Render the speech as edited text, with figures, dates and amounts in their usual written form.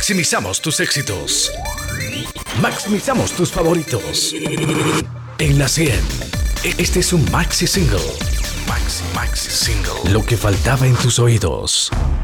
Maximizamos tus éxitos. Maximizamos tus favoritos. En la 100. Este es un maxi single. Maxi single. Lo que faltaba en tus oídos.